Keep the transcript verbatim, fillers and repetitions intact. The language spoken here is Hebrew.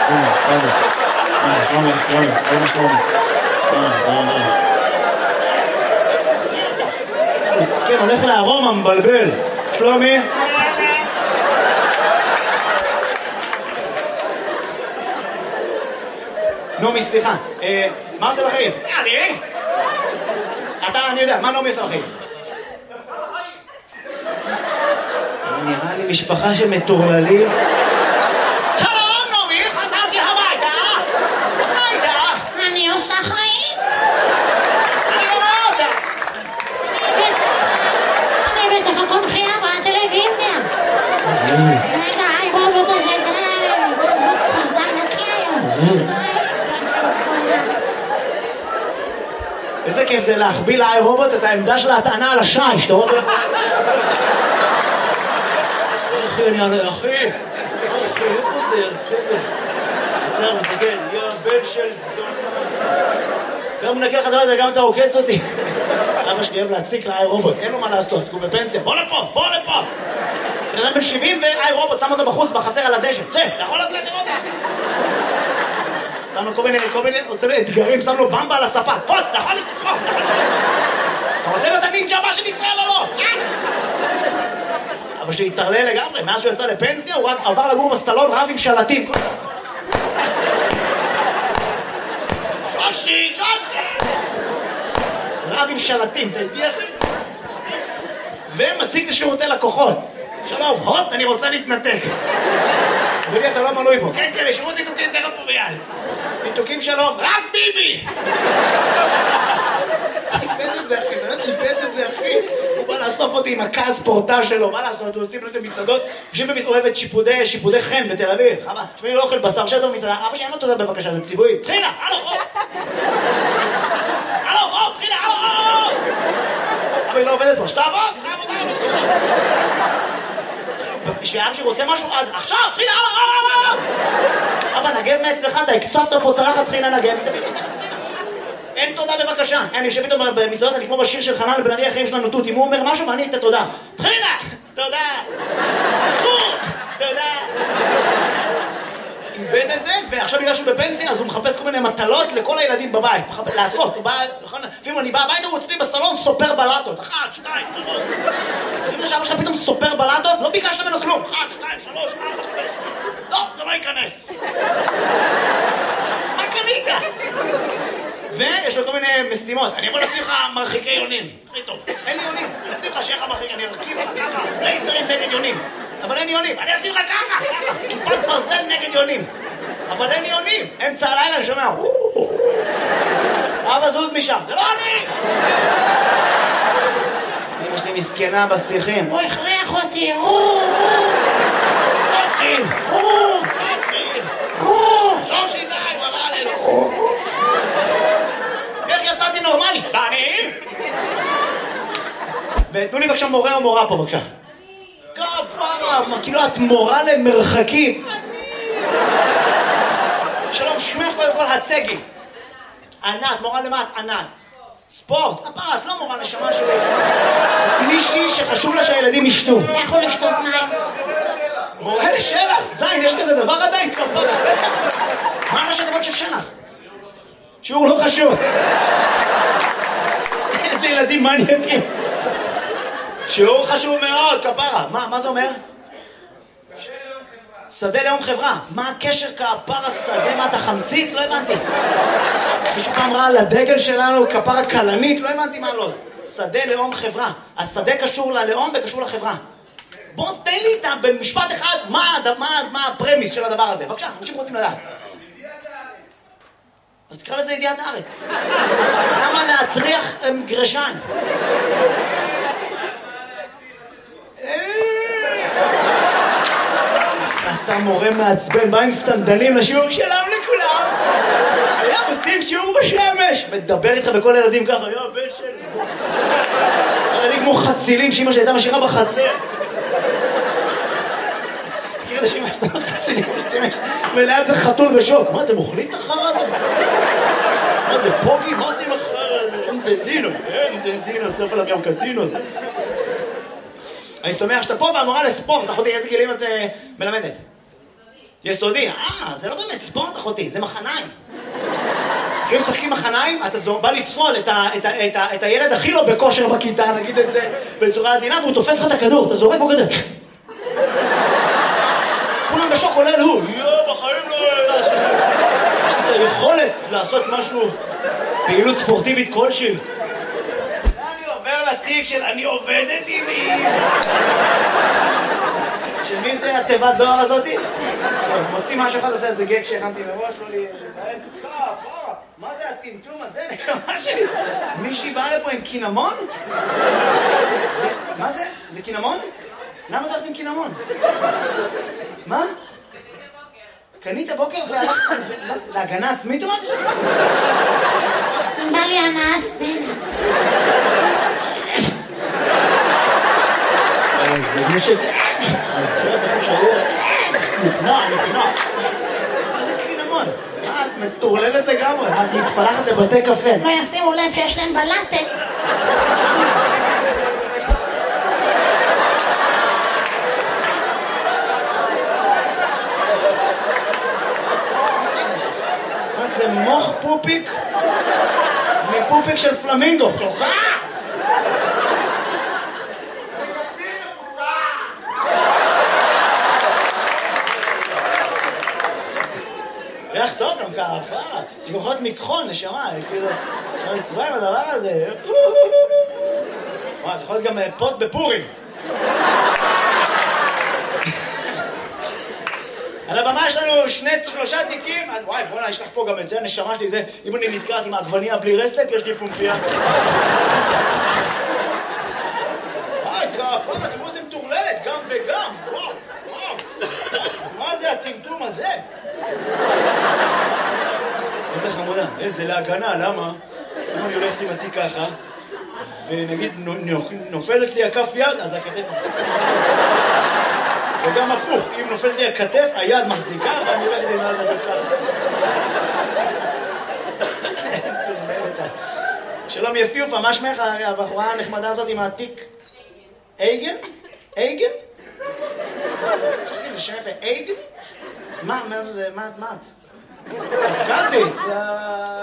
הנה, בסדר. הנה, שלומי, שלומי, שלומי, שלומי. מסכן, הולך לארומה, מבלבל. שלומי. נעמי, סליחה, מה עושה בחיים? אני? אתה, אני יודע, מה נעמי עושה בחיים? נראה לי משפחה שמטורללים. שלום, נעמי, חזרתי הביתה. מה איתך? אני עושה חיים. אני לא רואה אותה. אני בטח הכל בחייה בטלוויזיה. רגע, היי רובוט הזה, די. רובוט ספרדן נקי היום. איזה כיף זה להחביא לאי רובוט את העמדה של ההטענה על השי, שאתה רואה? אחי, אני עלה, אחי! אחי, איפה זה? עצר, מסתכל, יא בן של זון. גם מנקה לך דבר הזה, גם אתה עוקץ אותי. אבא שלי אוהב להציק לאי רובוט, אין לו מה לעשות, הוא בפנסיה. בוא לפה, בוא לפה! בן אדם בן שבעים ואי רובוט, שם אותו בחוץ, בחצר על הדשא. צא, יכול לצאת לראות? שם לו כל מיני, כל מיני, עושה לו אתגרים, שם לו במבה על הספה. פוץ, נכון לתקוף, נכון לתקוף. אתה רוצה להיות הנינג'ה הבא של ישראל או לא? אבא שלי התערלל לגמרי, מאז שהוא יצא לפנסיה, הוא רק עבר לגור בסלון רב עם שלטים. שושי, שושי! רב עם שלטים, אתה איתי אחי? ומציג לשירותי לקוחות. שלום, הוט, אני רוצה להתנתק. אדוני, אתה לא מנוי פה. כן, כן, לשירות ניתוקים, תן לו פה ביד. ניתוקים שלום, רק ביבי! איבד את זה, אחי, איבד את זה, אחי. הוא בא לאסוף אותי עם הכעס פורטה שלו, מה לעשות? הוא עושים לו את המסעדות, יושבים במסעדות, אוהבת שיפודי, שיפודי חן בתל אביב. חבל, תשמעי, לא אוכל בשר שטו במסעדה. אבא שאין לו תודה בבקשה, זה ציווי. תחילה, הלו, או! הלו, או, תחילה, הלו, או! אבל היא לא עובדת פה, שתעבוד, שתעבוד, שאב שרוצה משהו, עכשיו, תחילה, הלו, או! אבא, נגב מעצמך, אתה הקצפת פה צלחת תחילה נגב. אין תודה בבקשה. אני יושב איתו במסעדות, אני כמו בשיר של חנן לבן ארי החיים שלנו תות, אם הוא אומר משהו ואני את התודה. תחילה! תודה! תודה! איבד את זה, ועכשיו בגלל שהוא בפנסיה, אז הוא מחפש כל מיני מטלות לכל הילדים בבית. לעשות, הוא בא, לפעמים אני בא הביתה, הוא אצלי בסלון סופר בלטות. אחת, שתיים, שלוש. לפעמים עכשיו עכשיו פתאום סופר בלטות, לא ביקשת ממנו כלום. אחת, שתיים, שלוש, ארבע, חמש. לא, זה לא ייכנס. מה קנית? ויש לו כל מיני משימות. אני יכול לשים לך מרחיקי יונים. הכי טוב. אין לי יונים. אני אשים לך שיהיה לך מרחיק. אני ארכיב לך ככה. לייזרים נגד יונים. אבל אין יונים. אני אשים לך ככה. ככה. כיפת ברזל נגד יונים. אבל אין יונים. אמצע הלילה אני שומע. אבא זוז משם. זה לא אני! אמא שלי מסכנה בשיחים. הוא הכריח אותי. שושי די, הוא עלה עלינו. איך יצאתי נורמלי? ואני? ותנו לי בבקשה מורה או מורה פה בבקשה. כפרה, כאילו את מורה למרחקים. שלום, שמך קודם כל הצגי. ענת, מורה למה את ענת? ספורט, כפרה, את לא מורה נשמה שלי. מישהי שחשוב לה שהילדים ישתו. לכו לשתות מים. מורה לשלח, זין, יש כזה דבר עדיין כפרה. מה ראשי תיבות של שלח? שיעור לא חשוב. איזה ילדים מניאקים. שיעור חשוב מאוד, כפרה. מה, מה זה אומר? שדה לאום חברה. מה הקשר כפרה שדה? מה אתה חמציץ? לא הבנתי. מישהו פעם ראה על הדגל שלנו כפרה קלנית? לא הבנתי מה לא זה. שדה לאום חברה. השדה קשור ללאום וקשור לחברה. בוא תן לי איתם במשפט אחד מה, מה, מה הפרמיס של הדבר הזה. בבקשה, אנשים רוצים לדעת. אז תקרא לזה ידיעת הארץ. למה להטריח גרשן? אתה מורה מעצבן, בא עם סנדלים לשיעור שלם לכולם. היה עושים שיעור בשמש. מדבר איתך בכל הילדים ככה, היה בן שלי. ילדים כמו חצילים שאמא שהייתה משאירה בחצר. מכיר את השמש, זה חצילים בשמש. וליד זה חתול בשוק. מה, אתם אוכלים את החרא הזה? מה זה פוגי? מה זה עם החרא הזה? אין דדינו, אין דדינו, סוף עליו גם קדינו. אני שמח שאתה פה והמורה לספורט. אחותי, איזה גילים את מלמדת? יסודי, אה, זה לא באמת ספורט אחותי, זה מחניים. אם משחקים מחניים, אתה בא לפסול את, ה, את, ה, את, ה, את הילד הכי לא בכושר בכיתה, נגיד את זה בצורה עדינה, והוא תופס לך את הכדור, אתה זורק בו כזה. כולם בשוק כולל הוא, יואו, בחיים לא... יש לי את היכולת לעשות משהו, פעילות ספורטיבית כלשהי. אני עובר לתיק של אני עובדת עם מי. שמי זה התיבת דואר הזאתי? מוציא משהו אחד, עושה איזה גג שהכנתי מראש, לא לי... מה זה הטמטום הזה? נקמה שלי? מישהי באה לפה עם קינמון? מה זה? זה קינמון? למה אתה הולכת עם קינמון? מה? קנית בוקר והלכת עם זה? להגנה עצמית או מה? בא לי הנס, תהנה. זה מי ש... נפנוע, נפנוע. מה זה קינמון? מה, את מטורללת לגמרי? את מתפלחת לבתי קפה. לא ישימו לב שיש להם בלטת. מה זה מוח פופיק? מפופיק של פלמינגו. תוכה! ריח טוב גם ככה, זה יכול להיות מקחון, נשמה, כאילו, לא נצבע עם הדבר הזה. וואי, זה יכול להיות גם פוט בפורים. על הבמה יש לנו שני, שלושה תיקים, וואי, בוא'נה, יש לך פה גם את זה, הנשמה שלי זה, אם אני נתקעת עם העגבניה בלי רסק, יש לי פומפיה. וואי, כפה, תראו איזה מטורללת, גם וגם, וואו, וואו. מה זה הטמטום הזה? איזה חמודה, איזה להגנה, למה? אם אני הולכת עם התיק ככה, ונגיד נופלת לי הכף יד, אז הכתף מחזיקה. וגם הפוך, אם נופלת לי הכתף, היד מחזיקה, ואני הולכת עם יד הזה ככה. שלום יפיופה, מה שמך הבחורה הנחמדה הזאת עם התיק? אייגן? אייגן? זה שם יפה, אייגן? מה, מה זה, מה את? מה את? קפקזית!